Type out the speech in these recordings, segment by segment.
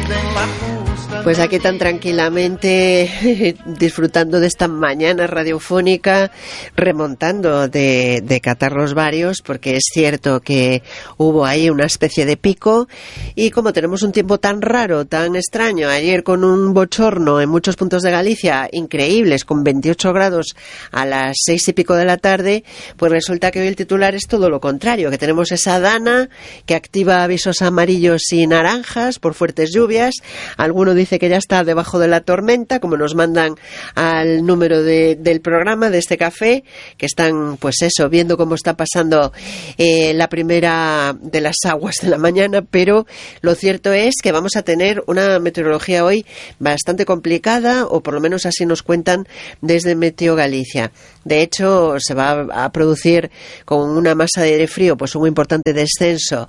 Pues aquí tan tranquilamente disfrutando de esta mañana radiofónica, remontando de catarros varios, porque es cierto que hubo ahí una especie de pico, y como tenemos un tiempo tan raro, tan extraño, ayer con un bochorno en muchos puntos de Galicia increíbles, con 28 grados a las 6 y pico de la tarde, pues resulta que hoy el titular es todo lo contrario, que tenemos esa dana que activa avisos amarillos y naranjas por fuertes lluvias. Alguno dice que ya está debajo de la tormenta, como nos mandan al número del programa de este café, que están, pues eso, viendo cómo está pasando la primera de las aguas de la mañana, pero lo cierto es que vamos a tener una meteorología hoy bastante complicada, o por lo menos así nos cuentan desde Meteo Galicia. De hecho, se va a producir con una masa de aire frío pues un importante descenso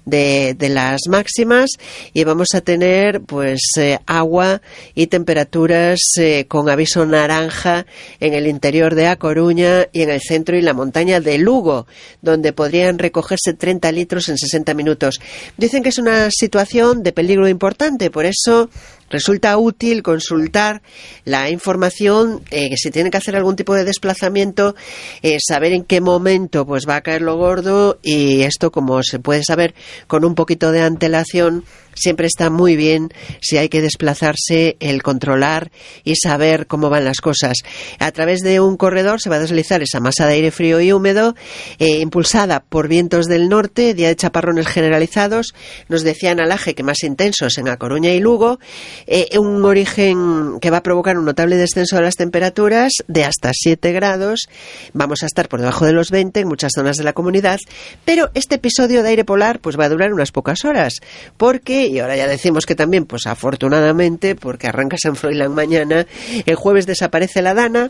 de las máximas, y vamos a tener pues agua y temperaturas con aviso naranja en el interior de A Coruña y en el centro y la montaña de Lugo, donde podrían recogerse 30 litros en 60 minutos. Dicen que es una situación de peligro importante, por eso resulta útil consultar la información, que si tienen que hacer algún tipo de desplazamiento, saber en qué momento pues va a caer lo gordo, y esto, como se puede saber con un poquito de antelación, siempre está muy bien si hay que desplazarse, el controlar y saber cómo van las cosas. A través de un corredor se va a deslizar esa masa de aire frío y húmedo, impulsada por vientos del norte, día de chaparrones generalizados, nos decía Analaje que más intensos en A Coruña y Lugo, un origen que va a provocar un notable descenso de las temperaturas de hasta 7 grados, vamos a estar por debajo de los 20 en muchas zonas de la comunidad, pero este episodio de aire polar pues va a durar unas pocas horas, porque, y ahora ya decimos que también, pues afortunadamente, porque arranca San Froilán mañana, el jueves desaparece la dana,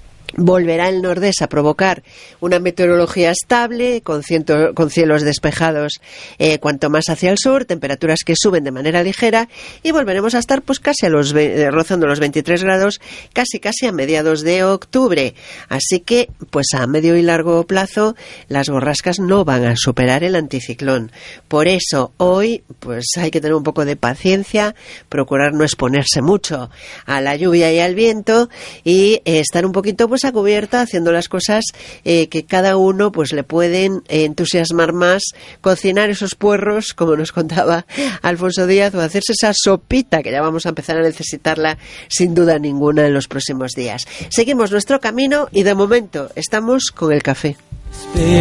volverá el nordés a provocar una meteorología estable, con cielos despejados cuanto más hacia el sur, temperaturas que suben de manera ligera, y volveremos a estar pues casi rozando los 23 grados, casi a mediados de octubre. Así que, pues a medio y largo plazo, las borrascas no van a superar el anticiclón. Por eso, hoy, pues hay que tener un poco de paciencia, procurar no exponerse mucho a la lluvia y al viento, y estar un poquito pues a cubierta, haciendo las cosas que cada uno pues le pueden entusiasmar más, cocinar esos puerros, como nos contaba Alfonso Díaz, o hacerse esa sopita, que ya vamos a empezar a necesitarla sin duda ninguna en los próximos días. Seguimos nuestro camino y de momento estamos con el café.